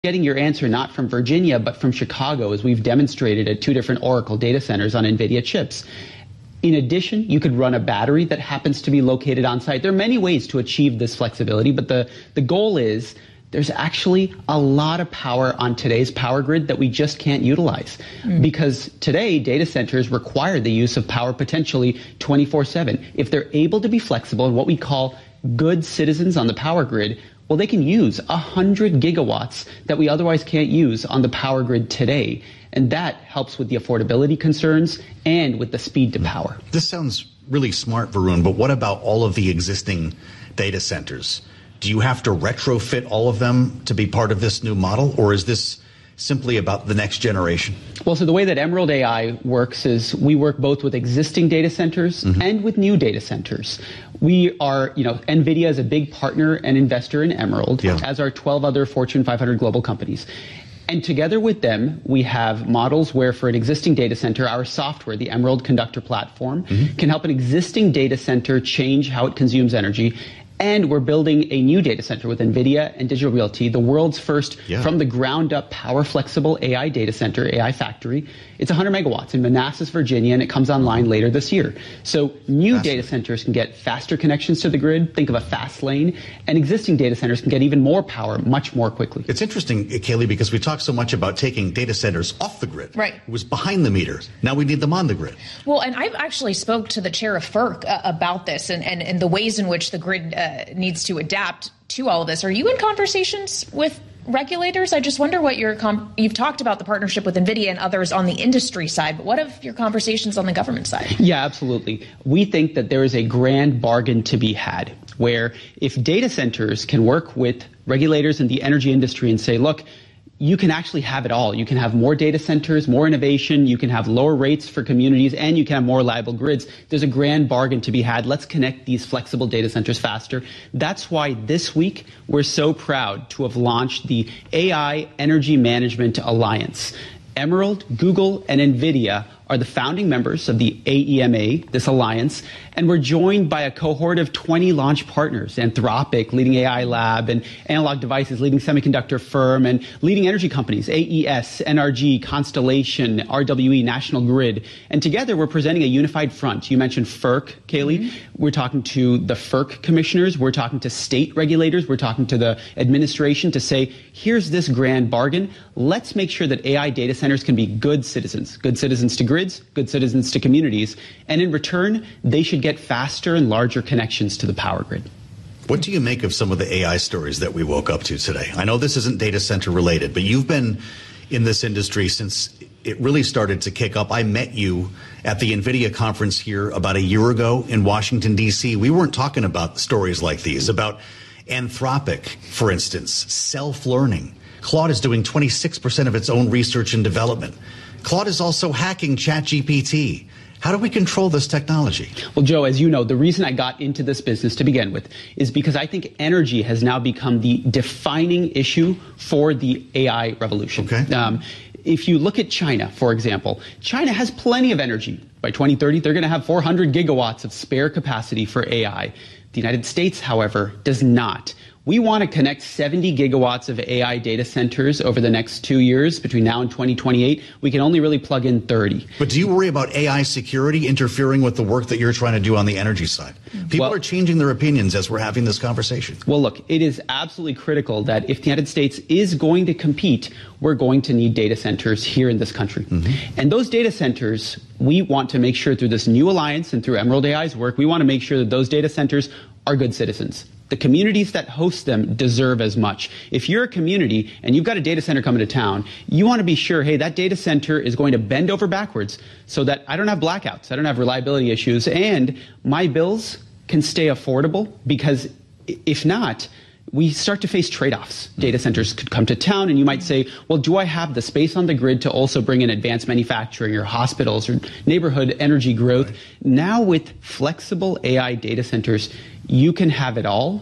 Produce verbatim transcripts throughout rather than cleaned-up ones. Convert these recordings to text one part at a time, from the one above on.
getting your answer not from Virginia, but from Chicago, as we've demonstrated at two different Oracle data centers on NVIDIA chips. In addition, you could run a battery that happens to be located on site. There are many ways to achieve this flexibility, but the, the goal is there's actually a lot of power on today's power grid that we just can't utilize. Mm. Because today, data centers require the use of power potentially twenty-four seven. If they're able to be flexible and what we call good citizens on the power grid, well, they can use one hundred gigawatts that we otherwise can't use on the power grid today. And that helps with the affordability concerns and with the speed to power. This sounds really smart, Varun, but what about all of the existing data centers? Do you have to retrofit all of them to be part of this new model, or is this simply about the next generation? Well, so the way that Emerald A I works is we work both with existing data centers mm-hmm. and with new data centers. We are, you know, NVIDIA is a big partner and investor in Emerald, yeah. as are twelve other Fortune five hundred global companies. And together with them, we have models where for an existing data center, our software, the Emerald Conductor platform, mm-hmm. can help an existing data center change how it consumes energy. And we're building a new data center with NVIDIA and Digital Realty, the world's first yeah. from the ground up power flexible A I data center, A I factory. It's one hundred megawatts in Manassas, Virginia, and it comes online later this year. So new data centers can get faster connections to the grid. Think of a fast lane. And existing data centers can get even more power much more quickly. It's interesting, Kaylee, because we talk so much about taking data centers off the grid. Right. It was behind the meter. Now we need them on the grid. Well, and I've actually spoke to the chair of FERC uh, about this and, and, and the ways in which the grid uh, needs to adapt to all of this. Are you in conversations with regulators? I just wonder what your com- you've talked about the partnership with NVIDIA and others on the industry side, but what of your conversations on the government side? Yeah, absolutely. We think that there is a grand bargain to be had where if data centers can work with regulators in the energy industry and say, look, you can actually have it all. You can have more data centers, more innovation, you can have lower rates for communities, and you can have more reliable grids. There's a grand bargain to be had. Let's connect these flexible data centers faster. That's why this week we're so proud to have launched the A I Energy Management Alliance. Emerald, Google, and NVIDIA are the founding members of the A E M A, this alliance, and we're joined by a cohort of twenty launch partners, Anthropic, leading A I lab, and Analog Devices, leading semiconductor firm, and leading energy companies, A E S, N R G, Constellation, R W E, National Grid. And together we're presenting a unified front. You mentioned FERC, Kaylee. Mm-hmm. We're talking to the FERC commissioners. We're talking to state regulators. We're talking to the administration to say, here's this grand bargain. Let's make sure that A I data centers can be good citizens, good citizens to grids, good citizens to communities, and in return, they should get faster and larger connections to the power grid. What do you make of some of the A I stories that we woke up to today? I know this isn't data center related, but you've been in this industry since it really started to kick up. I met you at the NVIDIA conference here about a year ago in Washington, D C. We weren't talking about stories like these, about Anthropic, for instance, self-learning. Claude is doing twenty-six percent of its own research and development. Claude is also hacking ChatGPT. How do we control this technology? Well, Joe, as you know, the reason I got into this business to begin with is because I think energy has now become the defining issue for the A I revolution. Okay. Um, if you look at China, for example, China has plenty of energy. By twenty thirty, they're going to have four hundred gigawatts of spare capacity for A I. The United States, however, does not. We want to connect seventy gigawatts of A I data centers over the next two years. Between now and twenty twenty-eight, we can only really plug in thirty. But do you worry about A I security interfering with the work that you're trying to do on the energy side? People well, are changing their opinions as we're having this conversation. Well, look, it is absolutely critical that if the United States is going to compete, we're going to need data centers here in this country. Mm-hmm. And those data centers, we want to make sure through this new alliance and through Emerald A I's work, we want to make sure that those data centers are good citizens. The communities that host them deserve as much. If you're a community and you've got a data center coming to town, you want to be sure, hey, that data center is going to bend over backwards so that I don't have blackouts, I don't have reliability issues, and my bills can stay affordable, because if not, we start to face trade-offs. Data centers could come to town and you might say, well, do I have the space on the grid to also bring in advanced manufacturing or hospitals or neighborhood energy growth? Right. Now with flexible A I data centers, you can have it all.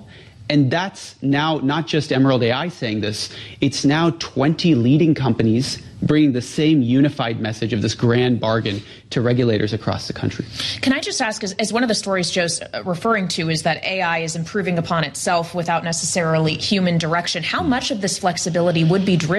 And that's now not just Emerald A I saying this, it's now twenty leading companies bringing the same unified message of this grand bargain to regulators across the country. Can I just ask, as, as one of the stories Joe's referring to is that A I is improving upon itself without necessarily human direction, how much of this flexibility would be driven